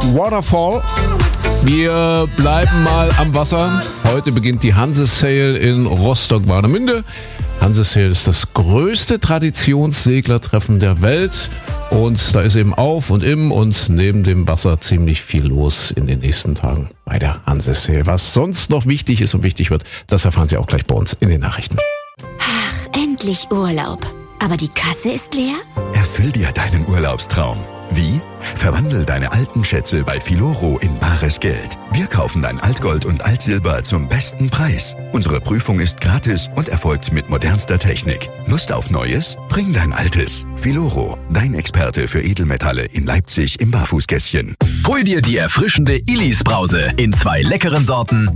Waterfall. Wir bleiben mal am Wasser. Heute beginnt die Hanse-Sail in Rostock-Warnemünde. Hanse-Sail ist das größte Traditionsseglertreffen der Welt. Und da ist eben auf und im und neben dem Wasser ziemlich viel los in den nächsten Tagen bei der Hanse-Sail. Was sonst noch wichtig ist und wichtig wird, das erfahren Sie auch gleich bei uns in den Nachrichten. Ach, endlich Urlaub. Aber die Kasse ist leer? Erfüll dir deinen Urlaubstraum. Wie? Verwandel deine alten Schätze bei Filoro in bares Geld. Wir kaufen dein Altgold und Altsilber zum besten Preis. Unsere Prüfung ist gratis und erfolgt mit modernster Technik. Lust auf Neues? Bring dein Altes. Filoro, dein Experte für Edelmetalle in Leipzig im Barfußgässchen. Hol dir die erfrischende Illis Brause in 2 leckeren Sorten